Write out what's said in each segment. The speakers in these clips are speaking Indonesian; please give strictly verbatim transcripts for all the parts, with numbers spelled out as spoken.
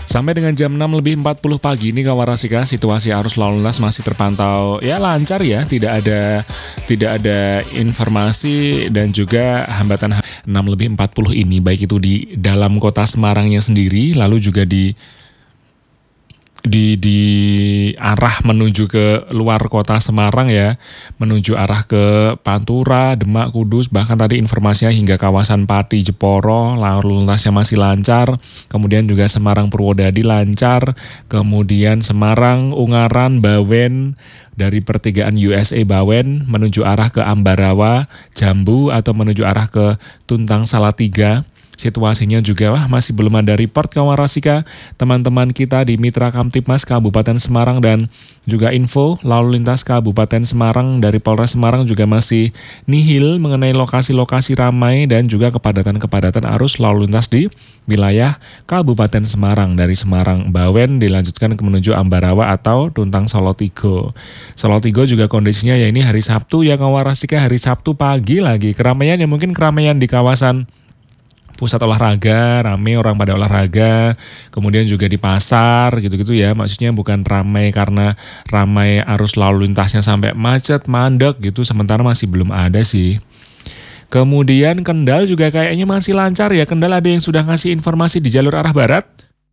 Sampai dengan jam enam lebih empat puluh pagi ini Kawarasika, situasi arus lalu lintas masih terpantau ya lancar ya, tidak ada tidak ada informasi dan juga hambatan. Enam lebih empat puluh ini baik itu di dalam kota Semarangnya sendiri, lalu juga di di di arah menuju ke luar kota Semarang ya, menuju arah ke Pantura, Demak, Kudus, bahkan tadi informasinya hingga kawasan Pati, Jeporo, lalu lintasnya masih lancar. Kemudian juga Semarang, Purwodadi lancar, kemudian Semarang, Ungaran, Bawen, dari pertigaan U S A Bawen menuju arah ke Ambarawa, Jambu atau menuju arah ke Tuntang Salatiga. Situasinya juga wah, masih belum ada report Kawarasika. Teman-teman kita di Mitra Kamtipmas Kabupaten Semarang dan juga info lalu lintas Kabupaten Semarang dari Polres Semarang juga masih nihil mengenai lokasi-lokasi ramai dan juga kepadatan-kepadatan arus lalu lintas di wilayah Kabupaten Semarang. Dari Semarang Bawen dilanjutkan ke menuju Ambarawa atau Tuntang Solotigo. Solotigo juga kondisinya ya ini hari Sabtu ya Kawarasika, hari Sabtu pagi lagi. Keramaian ya mungkin keramaian di kawasan pusat olahraga, rame orang pada olahraga, kemudian juga di pasar gitu-gitu ya, maksudnya bukan ramai karena ramai arus lalu lintasnya sampai macet, mandek gitu, sementara masih belum ada sih. Kemudian Kendal juga kayaknya masih lancar ya, Kendal ada yang sudah ngasih informasi di jalur arah barat,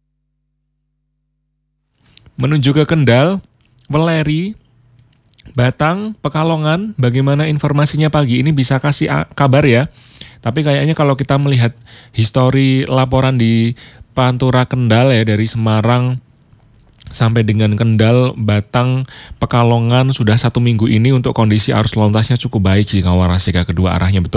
menuju ke Kendal, Weleri, Batang, Pekalongan, bagaimana informasinya pagi ini bisa kasih kabar ya. Tapi kayaknya kalau kita melihat histori laporan di Pantura Kendal ya, dari Semarang sampai dengan Kendal, Batang, Pekalongan sudah satu minggu ini untuk kondisi arus lalu lintasnya cukup baik sih Kawarasika, kedua arahnya betul.